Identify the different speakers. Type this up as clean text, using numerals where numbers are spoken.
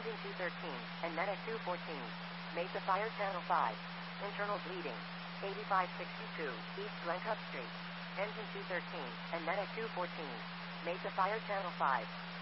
Speaker 1: Engine 213, and medic 214. Mesa Fire Channel 5. Internal bleeding. 8562, East Glencup Street. Engine 213, and medic 214. Mesa Fire Channel 5.